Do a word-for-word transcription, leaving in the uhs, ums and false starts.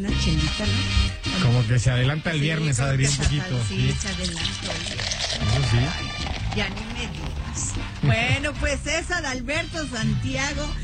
Una chelita, ¿no? Como que se adelanta el Sí, viernes, como Adri, que un se poquito. atal- Sí, Sí, se adelanta el viernes. eso sí. Ya ni me digas. Bueno, pues es Adalberto Santiago,